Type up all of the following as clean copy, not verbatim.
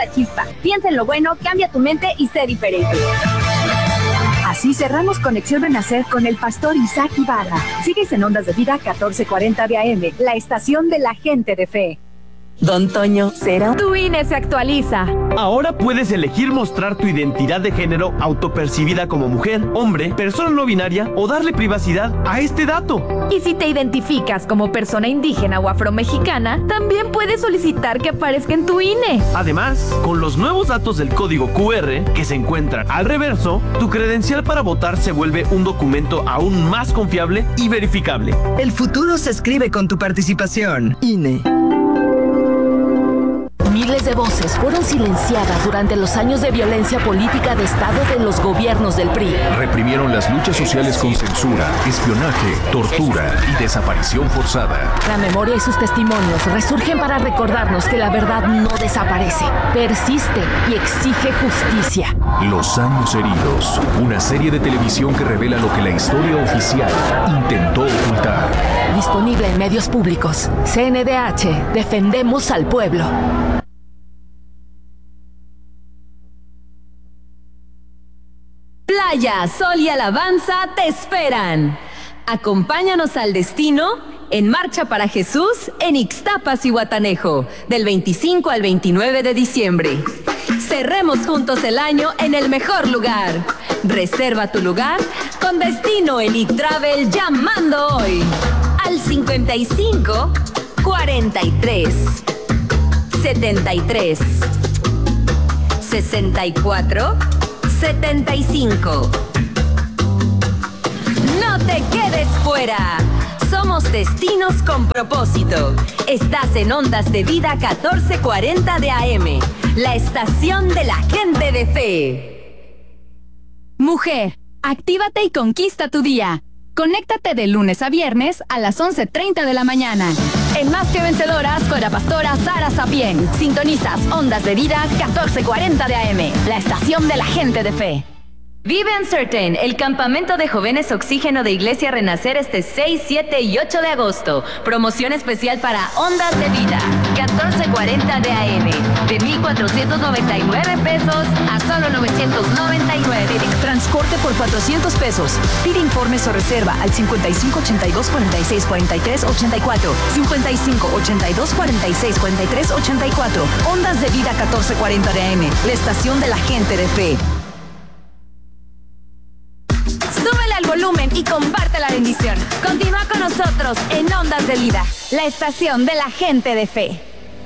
la chispa. Piensa en lo bueno, cambia tu mente y sé diferente. Así cerramos Conexión Renacer con el pastor Isaac Ibarra. Sigues en Ondas de Vida 1440 de AM, la estación de la gente de fe. Don Toño, ¿será? Tu INE se actualiza. Ahora puedes elegir mostrar tu identidad de género autopercibida como mujer, hombre, persona no binaria o darle privacidad a este dato. Y si te identificas como persona indígena o afromexicana, también puedes solicitar que aparezca en tu INE. Además, con los nuevos datos del código QR que se encuentran al reverso, tu credencial para votar se vuelve un documento aún más confiable y verificable. El futuro se escribe con tu participación. INE. Miles de voces fueron silenciadas durante los años de violencia política de Estado de los gobiernos del PRI. Reprimieron las luchas sociales con censura, espionaje, tortura y desaparición forzada. La memoria y sus testimonios resurgen para recordarnos que la verdad no desaparece, persiste y exige justicia. Los años heridos, una serie de televisión que revela lo que la historia oficial intentó ocultar. Disponible en medios públicos. CNDH, defendemos al pueblo. Playa, sol y alabanza te esperan. Acompáñanos al destino en Marcha para Jesús en Ixtapas y Guatanejo, del 25 al 29 de diciembre. Cerremos juntos el año en el mejor lugar. Reserva tu lugar con Destino Elite Travel llamando hoy al 55 43 73 64 75. No te quedes fuera. Somos destinos con propósito. Estás en Ondas de Vida 1440 de AM, la estación de la gente de fe. Mujer, actívate y conquista tu día. Conéctate de lunes a viernes a las 11:30 de la mañana. En Más que Vencedoras con la pastora Sara Sapien. Sintonizas Ondas de Vida 1440 de AM, la estación de la gente de fe. Vive Uncertain, el campamento de jóvenes oxígeno de Iglesia Renacer este 6, 7 y 8 de agosto. Promoción especial para Ondas de Vida, 1440 de AM, de 1,499 pesos a solo 999. Transporte por 400 pesos. Pide informes o reserva al 55 82 46 43 84, 55 82 46 43 84. Ondas de Vida 1440 de AM, la estación de la gente de fe. Súbele al volumen y comparte la bendición. Continúa con nosotros en Ondas de Vida, la estación de la gente de fe.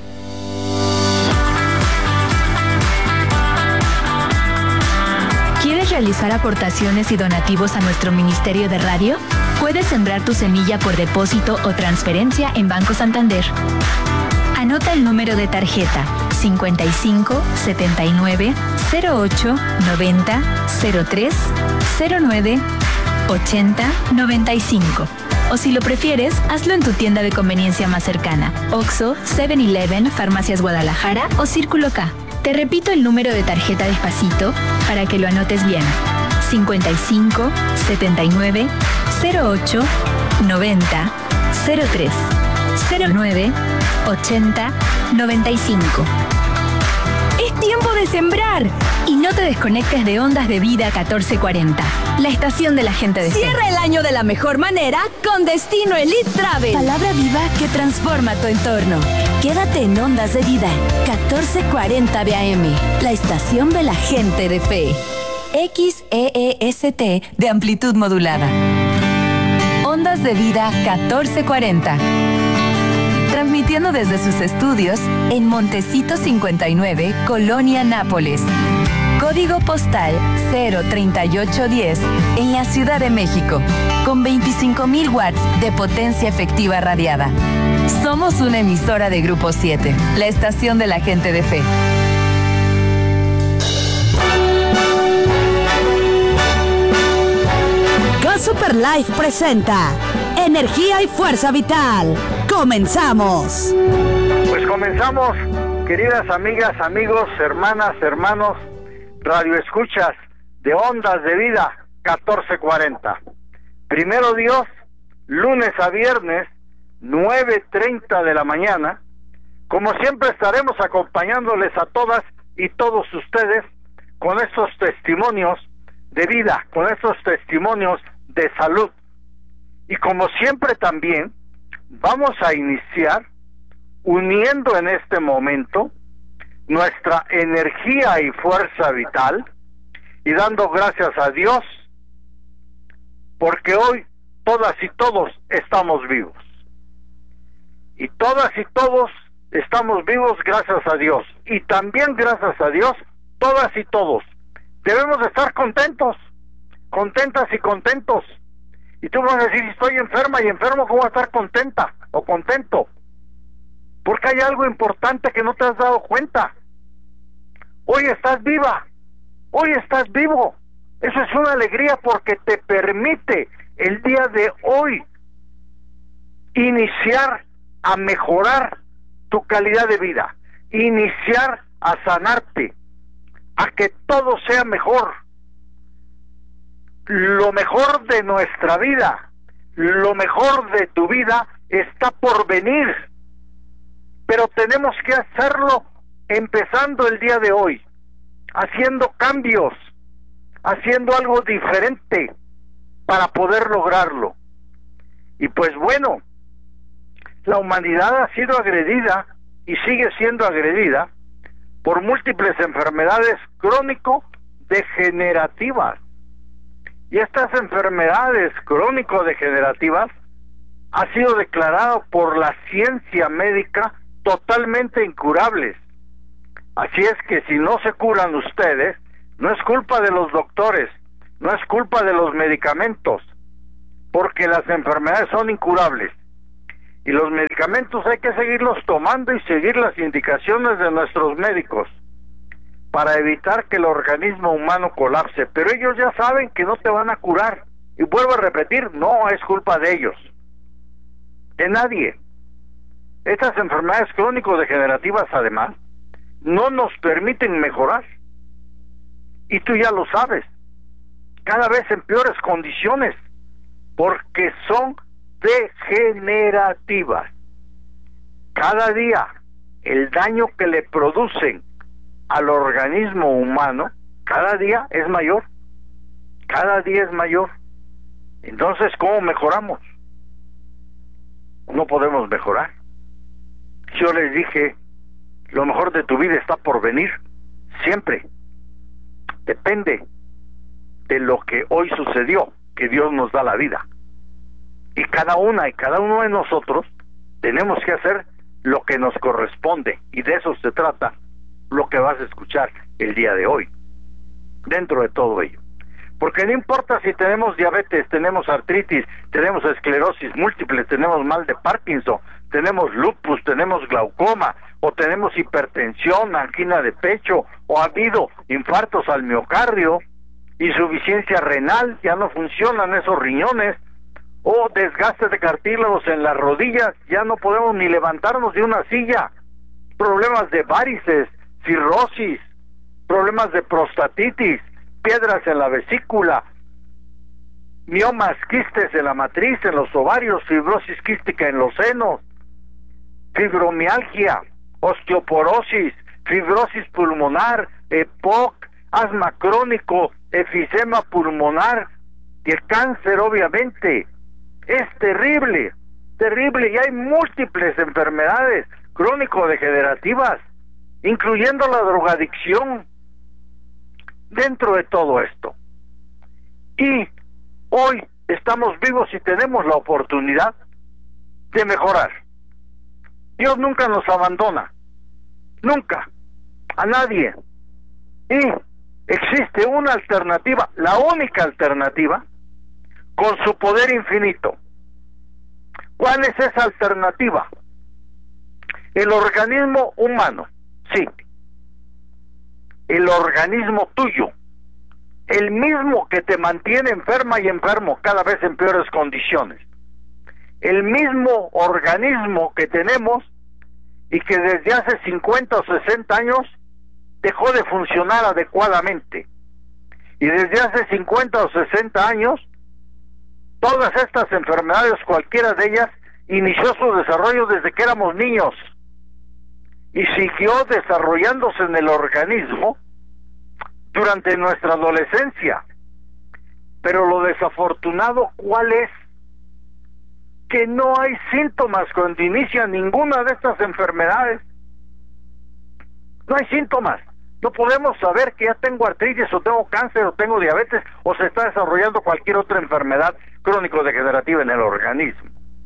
¿Quieres realizar aportaciones y donativos a nuestro ministerio de radio? Puedes sembrar tu semilla por depósito o transferencia en Banco Santander. Anota el número de tarjeta 55 79 08 90 03 09 80 95. O si lo prefieres, hazlo en tu tienda de conveniencia más cercana: Oxxo, 7-Eleven, Farmacias Guadalajara o Círculo K. Te repito el número de tarjeta despacito para que lo anotes bien: 55 79 08 90 03 09 80 95. Es tiempo de sembrar y no te desconectes de Ondas de Vida 1440, la estación de la gente de fe. Cierra el año de la mejor manera con Destino Elite Travel. Palabra viva que transforma tu entorno. Quédate en Ondas de Vida 1440 de AM, la estación de la gente de fe. XEEST de amplitud modulada. Ondas de Vida 1440. Transmitiendo desde sus estudios en Montecito 59, Colonia Nápoles. Código postal 03810 en la Ciudad de México, con 25,000 watts de potencia efectiva radiada. Somos una emisora de Grupo 7, la estación de la gente de fe. Go Super Life presenta Energía y Fuerza Vital. ¡Comenzamos! Pues comenzamos, queridas amigas, amigos, hermanas, hermanos, radioescuchas de Ondas de Vida 1440. Primero Dios, lunes a viernes, 9:30 de la mañana. Como siempre estaremos acompañándoles a todas y todos ustedes con estos testimonios de vida, con estos testimonios de salud. Y como siempre también vamos a iniciar uniendo en este momento nuestra energía y fuerza vital y dando gracias a Dios porque hoy todas y todos estamos vivos. Y todas y todos estamos vivos gracias a Dios. Y también gracias a Dios, todas y todos debemos de estar contentos, contentas y contentos. Y tú vas a decir, estoy enferma y enfermo, ¿cómo voy a estar contenta o contento? Porque hay algo importante que no te has dado cuenta. Hoy estás viva, hoy estás vivo. Eso es una alegría porque te permite el día de hoy iniciar a mejorar tu calidad de vida, iniciar a sanarte, a que todo sea mejor. Lo mejor de nuestra vida, lo mejor de tu vida está por venir, pero tenemos que hacerlo empezando el día de hoy, haciendo cambios, haciendo algo diferente para poder lograrlo. Y pues bueno, la humanidad ha sido agredida y sigue siendo agredida por múltiples enfermedades crónico-degenerativas. Y estas enfermedades crónico-degenerativas ha sido declarado por la ciencia médica totalmente incurables. Así es que si no se curan ustedes, no es culpa de los doctores, no es culpa de los medicamentos, porque las enfermedades son incurables. Y los medicamentos hay que seguirlos tomando y seguir las indicaciones de nuestros médicos para evitar que el organismo humano colapse. Pero ellos ya saben que no te van a curar. Y vuelvo a repetir, no es culpa de ellos, de nadie. Estas enfermedades crónico-degenerativas, además, no nos permiten mejorar. Y tú ya lo sabes, cada vez en peores condiciones, porque son degenerativas. Cada día el daño que le producen al organismo humano, cada día es mayor, cada día es mayor. Entonces, ¿cómo mejoramos? No podemos mejorar. Yo les dije, lo mejor de tu vida está por venir, siempre. Depende de lo que hoy sucedió, que Dios nos da la vida. Y cada una y cada uno de nosotros tenemos que hacer lo que nos corresponde, y de eso se trata lo que vas a escuchar el día de hoy, dentro de todo ello. Porque no importa si tenemos diabetes, tenemos artritis, tenemos esclerosis múltiple, tenemos mal de Parkinson, tenemos lupus, tenemos glaucoma, o tenemos hipertensión, angina de pecho, o ha habido infartos al miocardio, insuficiencia renal, ya no funcionan esos riñones, o desgaste de cartílagos en las rodillas, ya no podemos ni levantarnos de una silla, problemas de varices, cirrosis, problemas de prostatitis, piedras en la vesícula, miomas, quistes en la matriz, en los ovarios, fibrosis quística en los senos, fibromialgia, osteoporosis, fibrosis pulmonar, EPOC, asma crónico, efisema pulmonar, y el cáncer obviamente. Es terrible, terrible, y hay múltiples enfermedades crónico-degenerativas, incluyendo la drogadicción, dentro de todo esto. Y hoy estamos vivos y tenemos la oportunidad de mejorar. Dios nunca nos abandona, nunca, a nadie. Y existe una alternativa, la única alternativa, con su poder infinito. ¿Cuál es esa alternativa? El organismo humano, sí. El organismo tuyo, el mismo que te mantiene enferma y enfermo cada vez en peores condiciones. El mismo organismo que tenemos y que desde hace 50 o 60 años dejó de funcionar adecuadamente. Y desde hace 50 o 60 años, todas estas enfermedades, cualquiera de ellas, inició su desarrollo desde que éramos niños. y siguió desarrollándose en el organismo durante nuestra adolescencia. Pero lo desafortunado, ¿cuál es? Que no hay síntomas cuando inicia ninguna de estas enfermedades. No hay síntomas. No podemos saber que ya tengo artritis, o tengo cáncer, o tengo diabetes, o se está desarrollando cualquier otra enfermedad crónico-degenerativa en el organismo.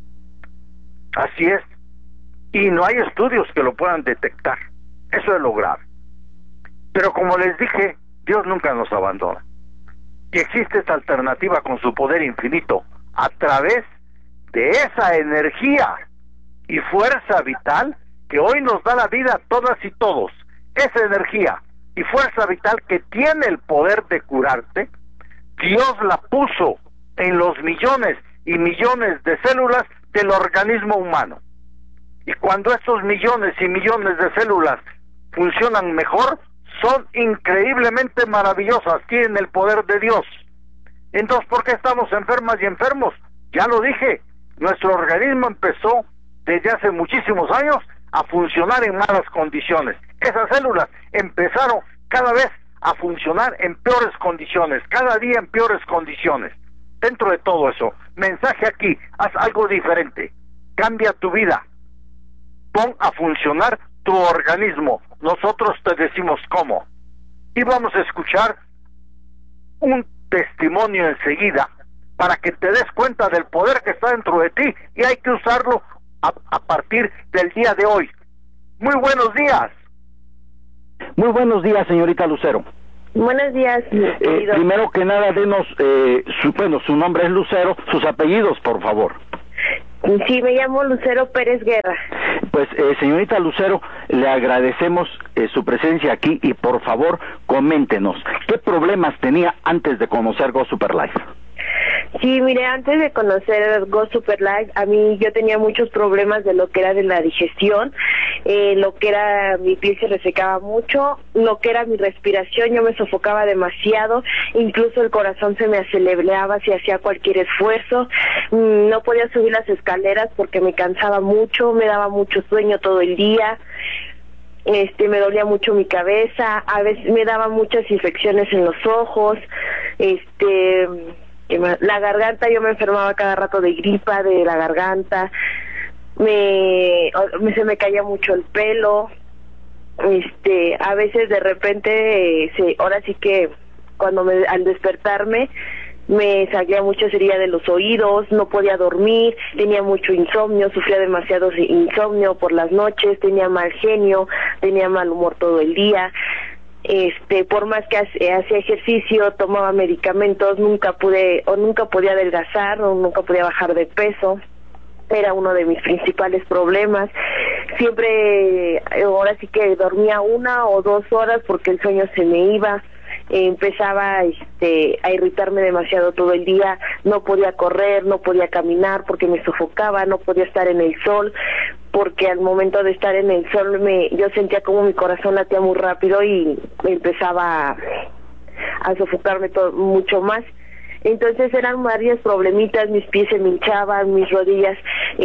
Así es. Y no hay estudios que lo puedan detectar. Eso es lo grave. Pero como les dije, Dios nunca nos abandona. Y existe esta alternativa con su poder infinito, a través de esa energía y fuerza vital que hoy nos da la vida a todas y todos. Esa energía y fuerza vital que tiene el poder de curarte, Dios la puso en los millones y millones de células del organismo humano. Y cuando estos millones y millones de células funcionan mejor, son increíblemente maravillosas, tienen el poder de Dios. Entonces, ¿por qué estamos enfermas y enfermos? Ya lo dije, nuestro organismo empezó desde hace muchísimos años a funcionar en malas condiciones. Esas células empezaron cada vez a funcionar en peores condiciones, cada día en peores condiciones. Dentro de todo eso, mensaje aquí, haz algo diferente, cambia tu vida, pon a funcionar tu organismo, nosotros te decimos cómo. Y vamos a escuchar un testimonio enseguida para que te des cuenta del poder que está dentro de ti, y hay que usarlo a partir del día de hoy. Muy buenos días. Muy buenos días, señorita Lucero. Buenos días, primero que nada, denos, su nombre es Lucero, sus apellidos, por favor. Sí, me llamo Lucero Pérez Guerra. Pues, señorita Lucero, le agradecemos su presencia aquí, y por favor, coméntenos, ¿qué problemas tenía antes de conocer Go Super Life? Sí, mire, antes de conocer Go Super Life, yo tenía muchos problemas de lo que era de la digestión, lo que era mi piel se resecaba mucho, lo que era mi respiración, yo me sofocaba demasiado, incluso el corazón se me aceleraba si hacía cualquier esfuerzo, no podía subir las escaleras porque me cansaba mucho, me daba mucho sueño todo el día. Me dolía mucho mi cabeza, a veces me daba muchas infecciones en los ojos, la garganta, yo me enfermaba cada rato de gripa, de la garganta, se me caía mucho el pelo, a veces de repente, ahora sí que al despertarme, me salía mucha herida de los oídos, no podía dormir, tenía mucho insomnio, sufría demasiado insomnio por las noches, tenía mal genio, tenía mal humor todo el día. Por más que hacía ejercicio, tomaba medicamentos, nunca podía adelgazar o nunca podía bajar de peso. Era uno de mis principales problemas. Siempre, ahora sí que dormía 1 o 2 horas porque el sueño se me iba. Empezaba a irritarme demasiado todo el día, no podía correr, no podía caminar porque me sofocaba, no podía estar en el sol porque al momento de estar en el sol yo sentía como mi corazón latía muy rápido y empezaba a sofocarme mucho más. Entonces eran varios problemitas, mis pies se me hinchaban, mis rodillas,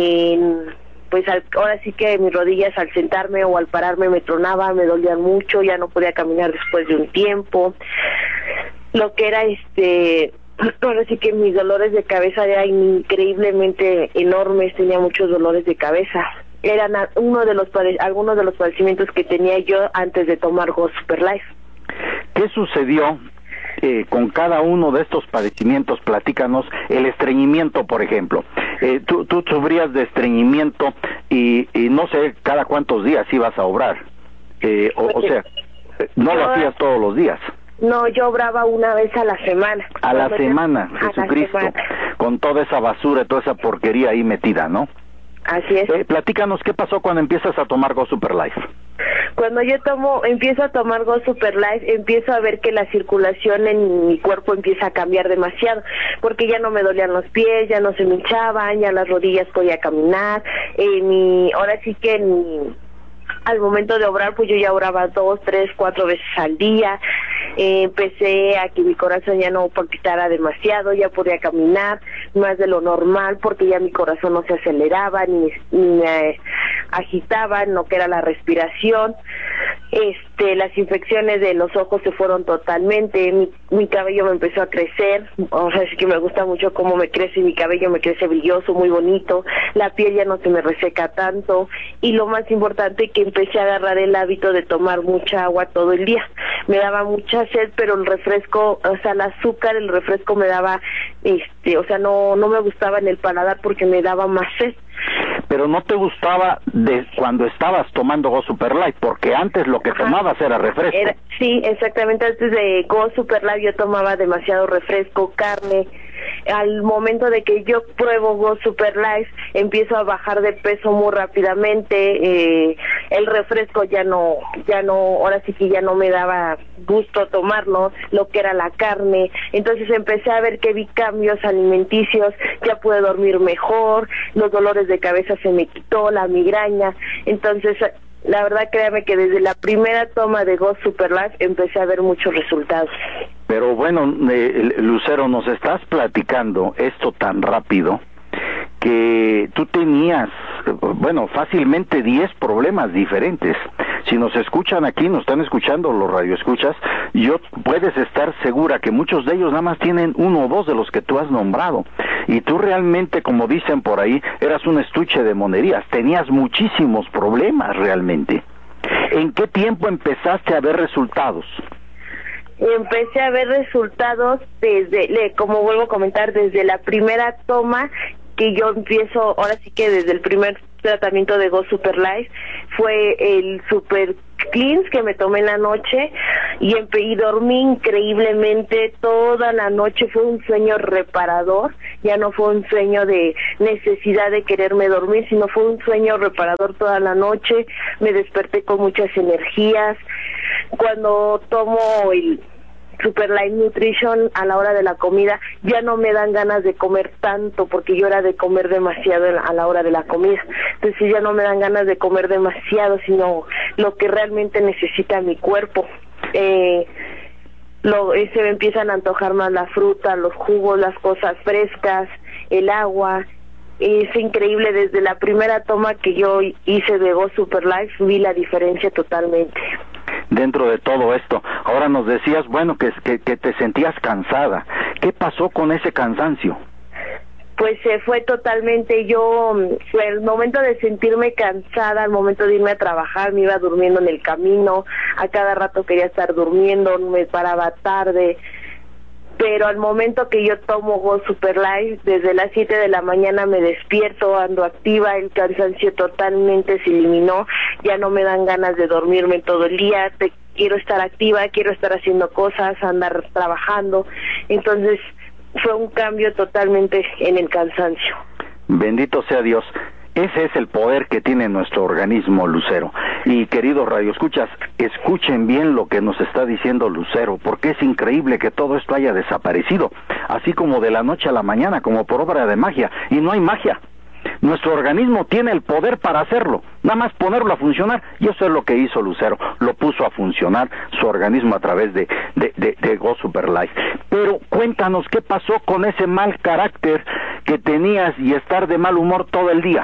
ahora sí que mis rodillas al sentarme o al pararme me tronaban, me dolían mucho, ya no podía caminar después de un tiempo. Lo que era ahora sí que mis dolores de cabeza eran increíblemente enormes, tenía muchos dolores de cabeza. Eran algunos de los padecimientos que tenía yo antes de tomar Go Super Life. ¿Qué sucedió con cada uno de estos padecimientos? Platícanos. El estreñimiento, por ejemplo. Tú sufrías de estreñimiento y no sé cada cuántos días ibas a obrar. O sea, no lo hacías todos los días. No, yo obraba una vez a la semana. A la semana, Jesucristo. Con toda esa basura, toda esa porquería ahí metida, ¿no? Así es. Platícanos, ¿qué pasó cuando empiezas a tomar Go Super Life? Cuando yo empiezo a tomar Go Super Life, empiezo a ver que la circulación en mi cuerpo empieza a cambiar demasiado, porque ya no me dolían los pies, ya no se me hinchaban, ya las rodillas podía caminar, ahora sí que al momento de obrar, pues yo ya oraba 2, 3, 4 veces al día. Empecé a que mi corazón ya no palpitara demasiado, ya podía caminar más de lo normal porque ya mi corazón no se aceleraba, agitaban, lo que era la respiración. Las infecciones de los ojos se fueron totalmente, mi cabello me empezó a crecer, o sea, sí que me gusta mucho cómo me crece mi cabello, me crece brilloso, muy bonito, la piel ya no se me reseca tanto, y lo más importante, que empecé a agarrar el hábito de tomar mucha agua todo el día. Me daba mucha sed, pero el refresco, o sea, el azúcar, el refresco me daba, o sea, no me gustaba en el paladar porque me daba más sed. Pero no te gustaba de cuando estabas tomando Go Super Life, porque antes lo que tomabas era refresco. Sí, exactamente, antes de Go Super Life yo tomaba demasiado refresco, carne. Al momento de que yo pruebo Go Super Life, empiezo a bajar de peso muy rápidamente, el refresco ya no, ahora sí que ya no me daba gusto tomarlo, lo que era la carne. Entonces empecé a ver que vi cambios alimenticios, ya pude dormir mejor, los dolores de cabeza se me quitó, la migraña. Entonces, la verdad, créame que desde la primera toma de Go Super Life empecé a ver muchos resultados. Pero bueno, Lucero, nos estás platicando esto tan rápido que tú tenías, bueno, fácilmente 10 problemas diferentes. Si nos escuchan aquí, nos están escuchando los radioescuchas, puedes estar segura que muchos de ellos nada más tienen 1 o 2 de los que tú has nombrado. Y tú realmente, como dicen por ahí, eras un estuche de monerías, tenías muchísimos problemas realmente. ¿En qué tiempo empezaste a ver resultados? Empecé a ver resultados como vuelvo a comentar, desde la primera toma que yo empiezo, ahora sí que desde el primer tratamiento de Go Super Life, fue el Super Cleanse que me tomé en la noche y dormí increíblemente toda la noche. Fue un sueño reparador, ya no fue un sueño de necesidad de quererme dormir, sino fue un sueño reparador toda la noche. Me desperté con muchas energías. Cuando tomo el Super Life Nutrition a la hora de la comida, ya no me dan ganas de comer tanto, porque yo era de comer demasiado a la hora de la comida. Entonces ya no me dan ganas de comer demasiado, sino lo que realmente necesita mi cuerpo. Se me empiezan a antojar más la fruta, los jugos, las cosas frescas, el agua. Es increíble, desde la primera toma que yo hice de Go Super Life vi la diferencia totalmente. Dentro de todo esto, ahora nos decías, bueno, que te sentías cansada. ¿Qué pasó con ese cansancio? Pues se fue totalmente. Fue el momento de sentirme cansada, al momento de irme a trabajar, me iba durmiendo en el camino, a cada rato quería estar durmiendo, me paraba tarde. Pero al momento que yo tomo Go Super Life, desde las 7 de la mañana me despierto, ando activa, el cansancio totalmente se eliminó, ya no me dan ganas de dormirme todo el día, quiero estar activa, quiero estar haciendo cosas, andar trabajando. Entonces fue un cambio totalmente en el cansancio. Bendito sea Dios. Ese es el poder que tiene nuestro organismo, Lucero. Y queridos radioescuchas, escuchen bien lo que nos está diciendo Lucero, porque es increíble que todo esto haya desaparecido, así como de la noche a la mañana, como por obra de magia. Y no hay magia. Nuestro organismo tiene el poder para hacerlo, nada más ponerlo a funcionar, y eso es lo que hizo Lucero, lo puso a funcionar su organismo a través de Go Super Life. Pero cuéntanos, ¿qué pasó con ese mal carácter que tenías y estar de mal humor todo el día?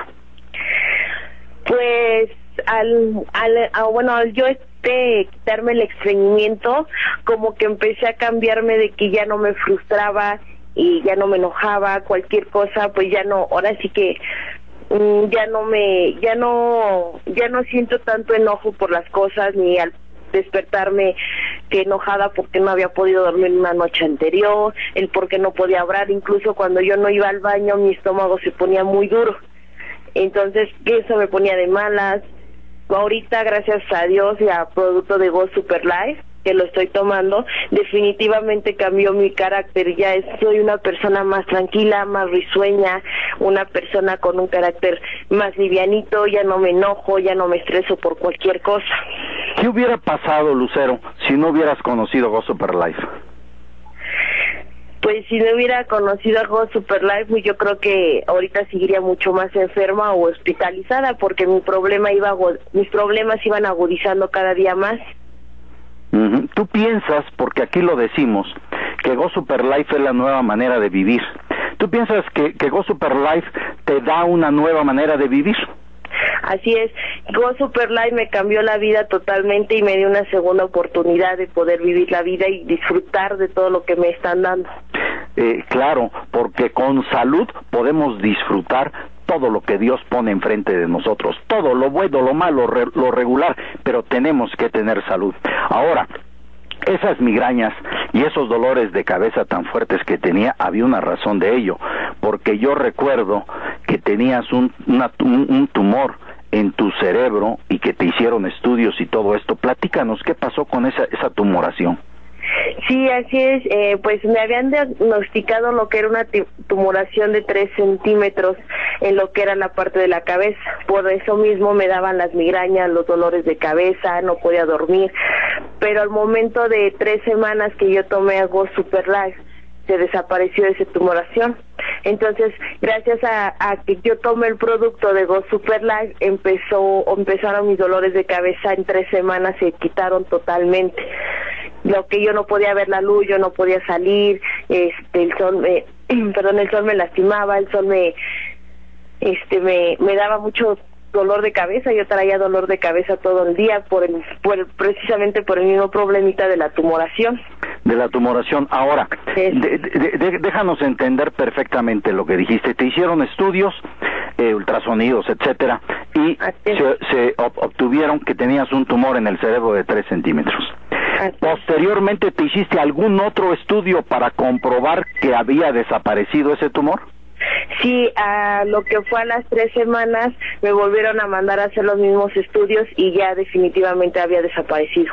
Pues al yo quitarme el estreñimiento, como que empecé a cambiarme, de que ya no me frustraba y ya no me enojaba, cualquier cosa, pues ya no, ahora sí que ya no siento tanto enojo por las cosas, ni al despertarme que enojada porque no había podido dormir una noche anterior, el por qué no podía hablar, incluso cuando yo no iba al baño mi estómago se ponía muy duro. Entonces eso me ponía de malas. Ahorita, gracias a Dios y a producto de Go Super Life, que lo estoy tomando, definitivamente cambió mi carácter. Ya soy una persona más tranquila, más risueña, una persona con un carácter más livianito, ya no me enojo, ya no me estreso por cualquier cosa. ¿Qué hubiera pasado, Lucero, si no hubieras conocido Go Super Life? Pues si no hubiera conocido a Go Super Life, yo creo que ahorita seguiría mucho más enferma o hospitalizada, porque mis problemas iban agudizando cada día más. Tú piensas, porque aquí lo decimos, que Go Super Life es la nueva manera de vivir. ¿Tú piensas que Go Super Life te da una nueva manera de vivir? Así es, Go Super Life me cambió la vida totalmente y me dio una segunda oportunidad de poder vivir la vida y disfrutar de todo lo que me están dando. Claro, porque con salud podemos disfrutar todo lo que Dios pone enfrente de nosotros, todo lo bueno, lo malo, lo regular, pero tenemos que tener salud. Ahora, esas migrañas y esos dolores de cabeza tan fuertes que tenía, había una razón de ello, porque yo recuerdo que tenías un tumor en tu cerebro y que te hicieron estudios y todo esto. Platícanos, ¿qué pasó con esa tumoración? Sí, así es, pues me habían diagnosticado lo que era una tumoración de 3 centímetros en lo que era la parte de la cabeza. Por eso mismo me daban las migrañas, los dolores de cabeza, no podía dormir. Pero al momento de 3 semanas que yo tomé Go Super Life, se desapareció esa tumoración. Entonces, gracias a que yo tomé el producto de Go Super Life, empezaron mis dolores de cabeza. En 3 semanas se quitaron totalmente. Lo que yo no podía ver la luz, yo no podía salir, el sol me lastimaba, el sol me daba mucho dolor de cabeza. Yo traía dolor de cabeza todo el día precisamente por el mismo problemita de la tumoración. Ahora, déjanos entender perfectamente lo que dijiste. Te hicieron estudios, ultrasonidos, etcétera, y se obtuvieron que tenías un tumor en el cerebro de 3 centímetros. Posteriormente, ¿te hiciste algún otro estudio para comprobar que había desaparecido ese tumor? Sí, a lo que fue a las 3 semanas me volvieron a mandar a hacer los mismos estudios y ya definitivamente había desaparecido.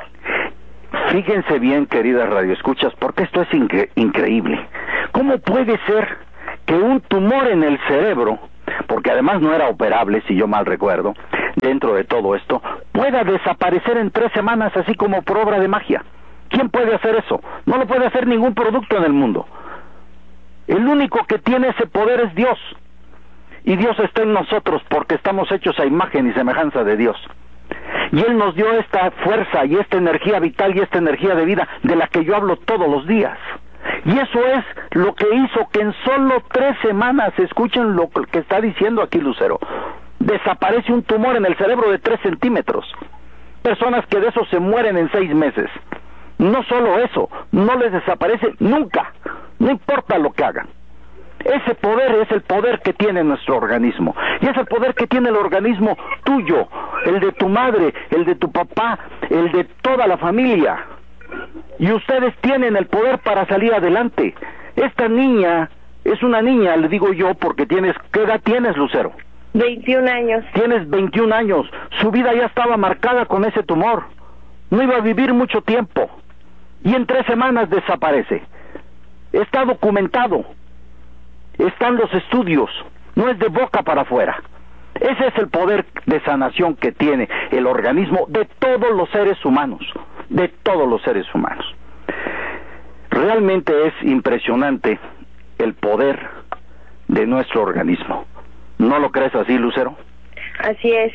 Fíjense bien, queridas radioescuchas, porque esto es increíble. ¿Cómo puede ser que un tumor en el cerebro, porque además no era operable, si yo mal recuerdo, dentro de todo esto, pueda desaparecer en 3 semanas así como por obra de magia? ¿Quién puede hacer eso? No lo puede hacer ningún producto en el mundo. El único que tiene ese poder es Dios. Y Dios está en nosotros porque estamos hechos a imagen y semejanza de Dios. Y Él nos dio esta fuerza y esta energía vital y esta energía de vida de la que yo hablo todos los días. Y eso es lo que hizo que en solo 3 semanas, escuchen lo que está diciendo aquí Lucero, desaparece un tumor en el cerebro de 3 centímetros. Personas que de eso se mueren en 6 meses. No solo eso, no les desaparece nunca, no importa lo que hagan. Ese poder es el poder que tiene nuestro organismo, y es el poder que tiene el organismo tuyo, el de tu madre, el de tu papá, el de toda la familia. Y ustedes tienen el poder para salir adelante. Esta niña es una niña, le digo yo, porque ¿qué edad tienes, Lucero? 21 años. Tienes 21 años, su vida ya estaba marcada con ese tumor. No iba a vivir mucho tiempo, y en 3 semanas desaparece. Está documentado. Están los estudios, no es de boca para afuera. Ese es el poder de sanación que tiene el organismo de todos los seres humanos, de todos los seres humanos. Realmente es impresionante el poder de nuestro organismo. ¿No lo crees así, Lucero? Así es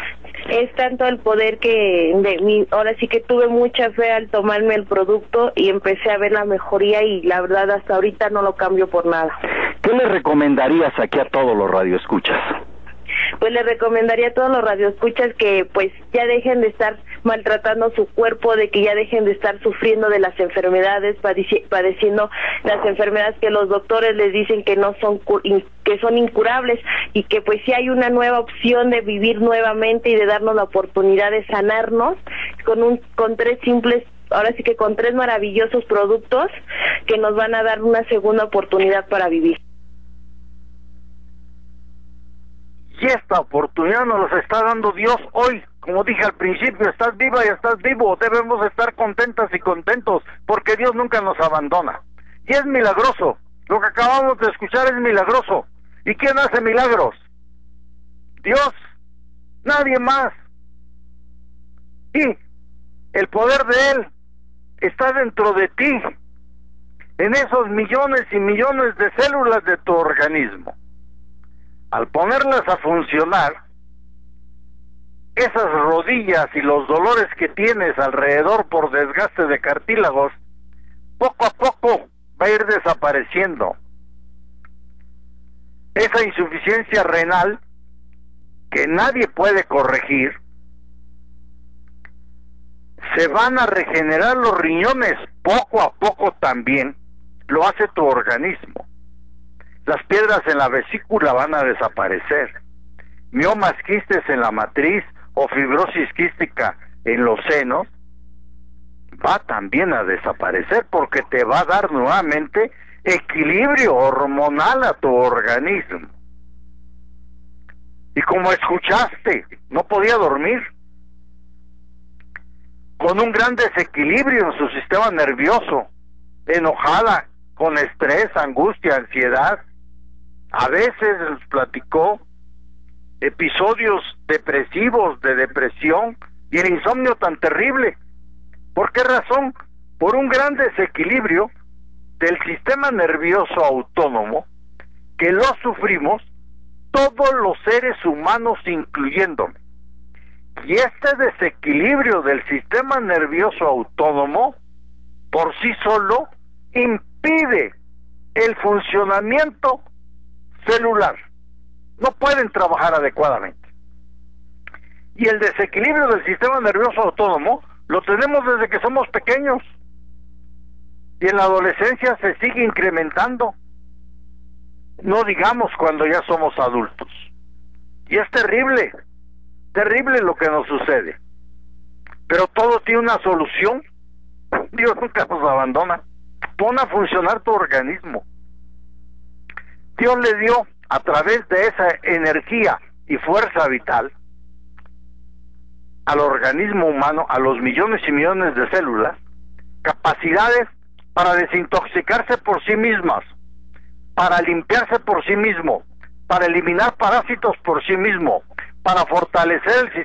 tanto el poder que ahora sí que tuve mucha fe al tomarme el producto y empecé a ver la mejoría, y la verdad hasta ahorita no lo cambio por nada. ¿Qué le recomendarías aquí a todos los radioescuchas? Pues le recomendaría a todos los radioescuchas que pues ya dejen de estar maltratando su cuerpo, de que ya dejen de estar sufriendo de las enfermedades, padeciendo las enfermedades que los doctores les dicen que no son que son incurables, y que pues sí hay una nueva opción de vivir nuevamente y de darnos la oportunidad de sanarnos con 3 simples, ahora sí que con 3 maravillosos productos que nos van a dar una segunda oportunidad para vivir. Y esta oportunidad nos la está dando Dios hoy. Como dije al principio, estás viva y estás vivo. Debemos estar contentas y contentos, porque Dios nunca nos abandona. Y es milagroso. Lo que acabamos de escuchar es milagroso. ¿Y quién hace milagros? Dios. Nadie más. Y el poder de Él está dentro de ti, en esos millones y millones de células de tu organismo. Al ponerlas a funcionar, esas rodillas y los dolores que tienes alrededor por desgaste de cartílagos, poco a poco va a ir desapareciendo. Esa insuficiencia renal que nadie puede corregir, se van a regenerar los riñones poco a poco también, lo hace tu organismo. Las piedras en la vesícula van a desaparecer. Miomas, quistes en la matriz o fibrosis quística en los senos va también a desaparecer, porque te va a dar nuevamente equilibrio hormonal a tu organismo. Y como escuchaste, no podía dormir, con un gran desequilibrio en su sistema nervioso, enojada, con estrés, angustia, ansiedad. A veces nos platicó episodios depresivos, de depresión, y el insomnio tan terrible. ¿Por qué razón? Por un gran desequilibrio del sistema nervioso autónomo, que lo sufrimos todos los seres humanos, incluyéndome. Y este desequilibrio del sistema nervioso autónomo por sí solo impide el funcionamiento celular. No pueden trabajar adecuadamente. Y el desequilibrio del sistema nervioso autónomo lo tenemos desde que somos pequeños. Y en la adolescencia se sigue incrementando. No digamos cuando ya somos adultos. Y es terrible, terrible lo que nos sucede. Pero todo tiene una solución. Dios nunca nos abandona. Pon a funcionar tu organismo. Dios le dio, a través de esa energía y fuerza vital, al organismo humano, a los millones y millones de células, capacidades para desintoxicarse por sí mismas, para limpiarse por sí mismo, para eliminar parásitos por sí mismo, para fortalecer el